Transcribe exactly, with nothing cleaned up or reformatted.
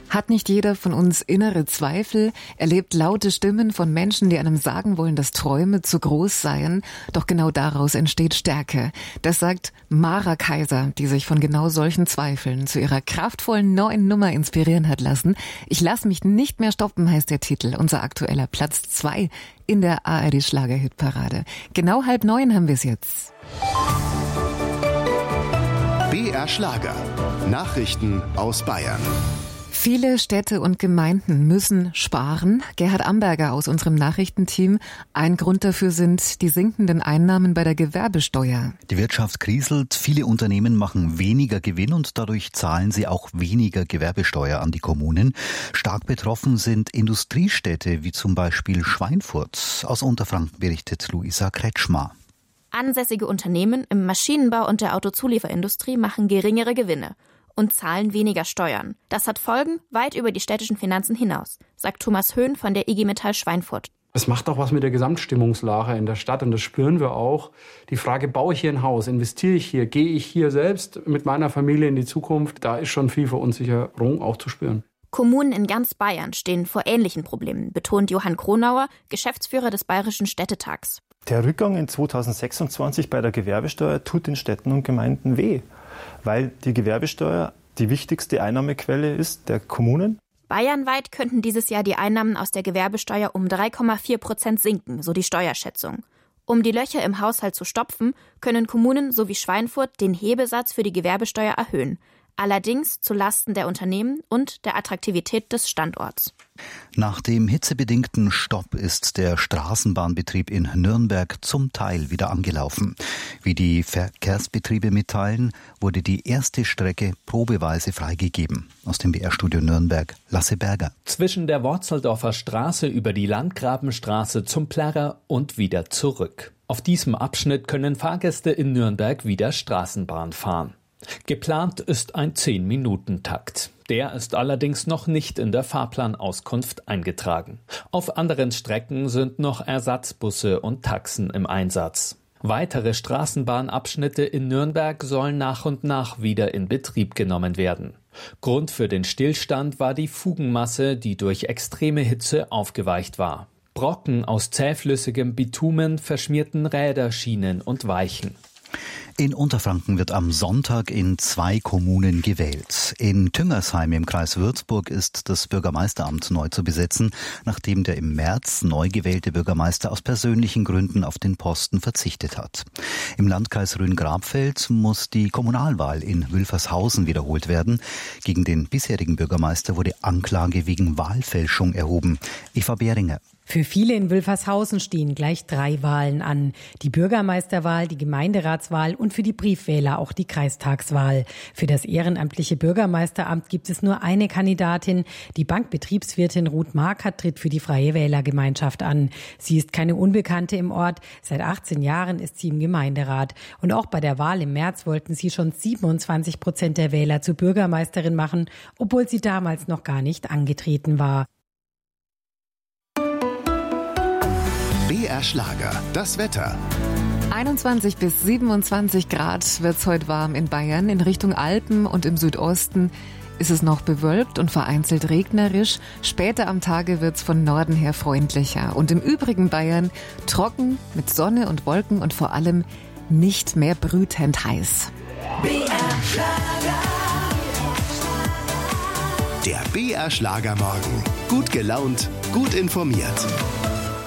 Hat nicht jeder von uns innere Zweifel, erlebt laute Stimmen von Menschen, die einem sagen wollen, dass Träume zu groß seien? Doch genau daraus entsteht Stärke. Das sagt Mara Kaiser, die sich von genau solchen Zweifeln zu ihrer kraftvollen neuen Nummer inspirieren hat lassen. Ich lasse mich nicht mehr stoppen, heißt der Titel. Unser aktueller Platz zwei in der A R D-Schlager-Hitparade. Genau halb neun haben wir es jetzt. B R Schlager. Nachrichten aus Bayern. Viele Städte und Gemeinden müssen sparen. Gerhard Amberger aus unserem Nachrichtenteam. Ein Grund dafür sind die sinkenden Einnahmen bei der Gewerbesteuer. Die Wirtschaft kriselt, viele Unternehmen machen weniger Gewinn und dadurch zahlen sie auch weniger Gewerbesteuer an die Kommunen. Stark betroffen sind Industriestädte wie zum Beispiel Schweinfurt. Aus Unterfranken berichtet Luisa Kretschmar. Ansässige Unternehmen im Maschinenbau und der Autozulieferindustrie machen geringere Gewinne und zahlen weniger Steuern. Das hat Folgen weit über die städtischen Finanzen hinaus, sagt Thomas Höhn von der I G Metall Schweinfurt. Es macht auch was mit der Gesamtstimmungslage in der Stadt und das spüren wir auch. Die Frage, baue ich hier ein Haus, investiere ich hier, gehe ich hier selbst mit meiner Familie in die Zukunft, da ist schon viel Verunsicherung auch zu spüren. Kommunen in ganz Bayern stehen vor ähnlichen Problemen, betont Johann Kronauer, Geschäftsführer des Bayerischen Städtetags. Der Rückgang in zweitausendsechsundzwanzig bei der Gewerbesteuer tut den Städten und Gemeinden weh, weil die Gewerbesteuer die wichtigste Einnahmequelle ist der Kommunen. Bayernweit könnten dieses Jahr die Einnahmen aus der Gewerbesteuer um drei Komma vier Prozent sinken, so die Steuerschätzung. Um die Löcher im Haushalt zu stopfen, können Kommunen so wie Schweinfurt den Hebesatz für die Gewerbesteuer erhöhen. Allerdings zu Lasten der Unternehmen und der Attraktivität des Standorts. Nach dem hitzebedingten Stopp ist der Straßenbahnbetrieb in Nürnberg zum Teil wieder angelaufen. Wie die Verkehrsbetriebe mitteilen, wurde die erste Strecke probeweise freigegeben. Aus dem B R-Studio Nürnberg, Lasse Berger. Zwischen der Worzeldorfer Straße über die Landgrabenstraße zum Plärrer und wieder zurück. Auf diesem Abschnitt können Fahrgäste in Nürnberg wieder Straßenbahn fahren. Geplant ist ein zehn-Minuten-Takt. Der ist allerdings noch nicht in der Fahrplanauskunft eingetragen. Auf anderen Strecken sind noch Ersatzbusse und Taxen im Einsatz. Weitere Straßenbahnabschnitte in Nürnberg sollen nach und nach wieder in Betrieb genommen werden. Grund für den Stillstand war die Fugenmasse, die durch extreme Hitze aufgeweicht war. Brocken aus zähflüssigem Bitumen verschmierten Räder, Schienen und Weichen. In Unterfranken wird am Sonntag in zwei Kommunen gewählt. In Tüngersheim im Kreis Würzburg ist das Bürgermeisteramt neu zu besetzen, nachdem der im März neu gewählte Bürgermeister aus persönlichen Gründen auf den Posten verzichtet hat. Im Landkreis Rhön-Grabfeld muss die Kommunalwahl in Wülfershausen wiederholt werden. Gegen den bisherigen Bürgermeister wurde Anklage wegen Wahlfälschung erhoben. Eva Behringer. Für viele in Wülfershausen stehen gleich drei Wahlen an. Die Bürgermeisterwahl, die Gemeinderatswahl und für die Briefwähler auch die Kreistagswahl. Für das ehrenamtliche Bürgermeisteramt gibt es nur eine Kandidatin. Die Bankbetriebswirtin Ruth Markert tritt für die Freie Wählergemeinschaft an. Sie ist keine Unbekannte im Ort. Seit achtzehn Jahren ist sie im Gemeinderat. Und auch bei der Wahl im März wollten sie schon siebenundzwanzig Prozent der Wähler zur Bürgermeisterin machen, obwohl sie damals noch gar nicht angetreten war. B R Schlager, das Wetter. einundzwanzig bis siebenundzwanzig Grad wird's heute warm in Bayern. In Richtung Alpen und im Südosten ist es noch bewölkt und vereinzelt regnerisch. Später am Tage wird's von Norden her freundlicher. Und im übrigen Bayern trocken mit Sonne und Wolken und vor allem nicht mehr brütend heiß. B R Schlager. Der B R Schlager Morgen. Gut gelaunt, gut informiert.